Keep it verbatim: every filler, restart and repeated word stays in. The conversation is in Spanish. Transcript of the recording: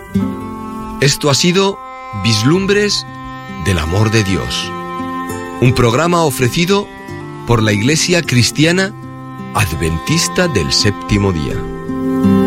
Esto ha sido Vislumbres del Amor de Dios, un programa ofrecido por la Iglesia Cristiana Adventista del Séptimo Día.